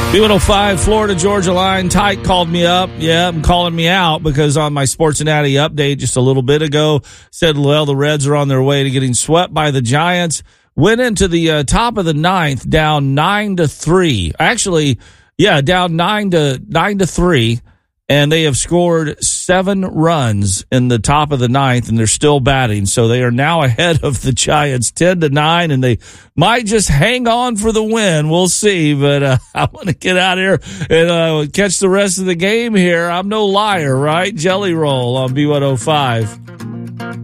B105 Florida Georgia line. Tyke called me up. Yeah, I'm calling me out because on my Sportsinati update just a little bit ago said, well, the Reds are on their way to getting swept by the Giants. Went into the top of the ninth down 9-3. Actually, yeah, down 9-3. And they have scored 7 runs in the top of the ninth, and they're still batting. So they are now ahead of the Giants 10-9, and they might just hang on for the win. We'll see. But I want to get out here and catch the rest of the game here. I'm no liar, right? Jelly Roll on B105.